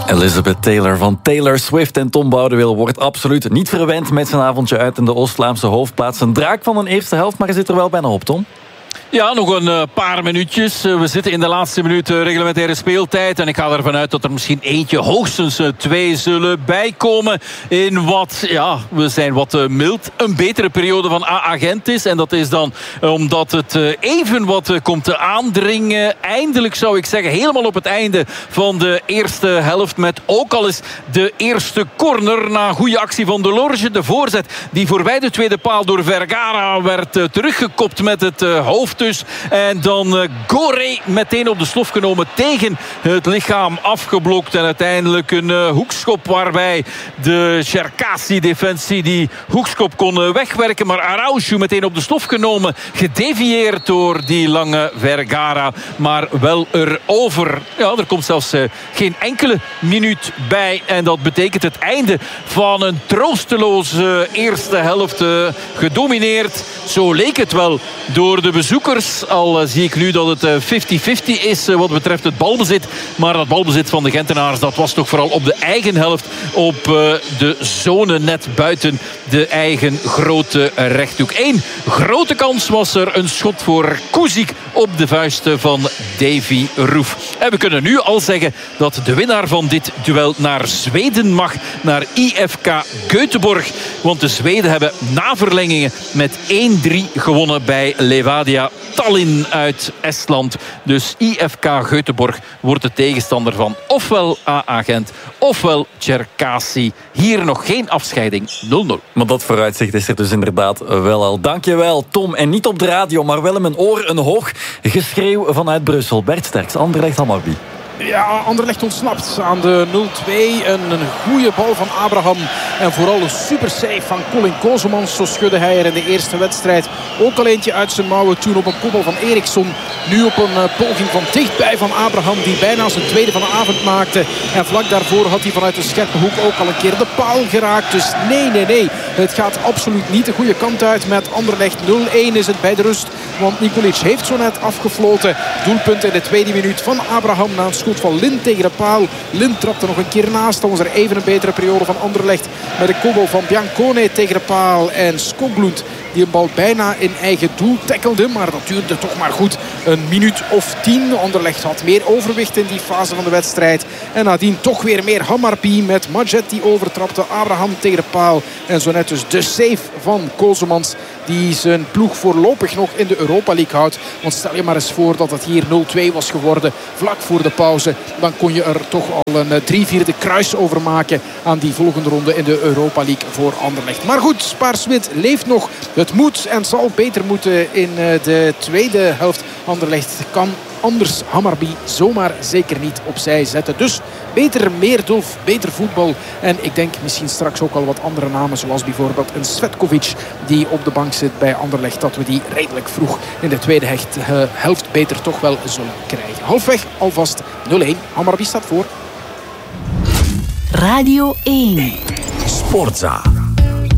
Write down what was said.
Elizabeth Taylor van Taylor Swift en Tom Boudewil wordt absoluut niet verwend met zijn avondje uit in de Oost-Vlaamse hoofdplaats. Een draak van een eerste helft, maar hij zit er wel bijna op, Tom. Ja, nog een paar minuutjes. We zitten in de laatste minuut reglementaire speeltijd. En ik ga ervan uit dat er misschien eentje, hoogstens 2 zullen bijkomen. In wat, ja, we zijn wat mild, een betere periode van AA Gent is. En dat is dan omdat het even wat komt te aandringen. Eindelijk zou ik zeggen, helemaal op het einde van de eerste helft. Met ook al eens de eerste corner na een goede actie van Delorge. De voorzet die voorbij de tweede paal door Vergara werd teruggekopt met het hoofd. Dus. En dan Goré meteen op de slof genomen, tegen het lichaam afgeblokt. En uiteindelijk een hoekschop waarbij de Cherkassy-defensie die hoekschop kon wegwerken. Maar Araujo meteen op de slof genomen. Gedevieerd door die lange Vergara. Maar wel erover. Ja, er komt zelfs geen enkele minuut bij. En dat betekent het einde van een troosteloze eerste helft. Gedomineerd, zo leek het wel, door de bezoekers. Al zie ik nu dat het 50-50 is wat betreft het balbezit. Maar dat balbezit van de Gentenaars, dat was toch vooral op de eigen helft. Op de zone net buiten de eigen grote rechthoek. 1 grote kans was er, een schot voor Kuzik op de vuisten van Davy Roef. En we kunnen nu al zeggen dat de winnaar van dit duel naar Zweden mag. Naar IFK Göteborg. Want de Zweden hebben na verlengingen met 1-3 gewonnen bij Levadia Tallinn uit Estland. Dus IFK Göteborg wordt de tegenstander van ofwel AA Gent ofwel Cherkassy. Hier nog geen afscheiding, 0-0. Maar dat vooruitzicht is er dus inderdaad wel al. Dankjewel, Tom. En niet op de radio, maar wel in mijn oor een hoog geschreeuw vanuit Brussel. Bert Sterks, Anderlecht Hammarby. Ja, Anderlecht ontsnapt aan de 0-2. Een goede bal van Abraham. En vooral een super save van Colin Kozemans. Zo schudde hij er in de eerste wedstrijd ook al eentje uit zijn mouwen. Toen op een kopbal van Eriksson. Nu op een poging van dichtbij van Abraham. Die bijna zijn tweede van de avond maakte. En vlak daarvoor had hij vanuit de scherpe hoek ook al een keer de paal geraakt. Dus nee. Het gaat absoluut niet de goede kant uit met Anderlecht. 0-1 is het bij de rust. Want Nikolic heeft zo net afgefloten. Doelpunt in de tweede minuut van Abraham na een schot van Lind tegen de paal. Lind trapte nog een keer naast. Dan was er even een betere periode van Anderlecht. Met een kopbal van Biancone tegen de paal. En Skoglund die een bal bijna in eigen doel tackelde. Maar dat duurde toch maar goed een minuut of 10. Anderlecht had meer overwicht in die fase van de wedstrijd. En nadien toch weer meer Hammarby met Madjet die overtrapte. Abraham tegen de paal. En zo net dus de save van Kozemans. Die zijn ploeg voorlopig nog in de Europa League houdt. Want stel je maar eens voor dat het hier 0-2 was geworden. Vlak voor de pauze. Dan kon je er toch al een 3/4 kruis over maken aan die volgende ronde in de Europa League voor Anderlecht. Maar goed, Spaars-Wit leeft nog. Het moet en zal beter moeten in de tweede helft. Anderlecht kan anders Hammarby zomaar zeker niet opzij zetten. Dus beter, meer doelf, beter voetbal. En ik denk misschien straks ook al wat andere namen. Zoals bijvoorbeeld een Svetkovic die op de bank zit bij Anderlecht. Dat we die redelijk vroeg in de tweede helft beter toch wel zullen krijgen. Halfweg alvast 0-1. Hammarby staat voor. Radio 1. Sportza.